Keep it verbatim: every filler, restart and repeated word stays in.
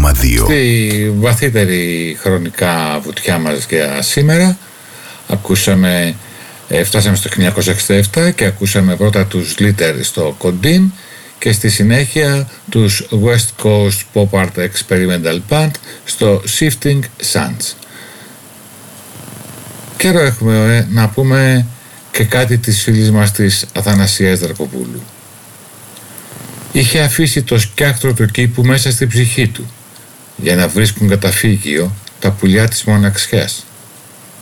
κόμμα δύο. Στη βαθύτερη χρονικά βουτιά μας για σήμερα ακούσαμε, ε, φτάσαμε στο χίλια εννιακόσια εξήντα επτά και ακούσαμε πρώτα τους Glitter στο Κοντίν και στη συνέχεια τους West Coast Pop Art Experimental Band στο Shifting Sands. Καιρό έχουμε ε, να πούμε και κάτι της φίλης μας της Αθανασίας Δρακοπούλου. Είχε αφήσει το σκιάχτρο του κήπου μέσα στη ψυχή του για να βρίσκουν καταφύγιο τα πουλιά της μοναξιάς.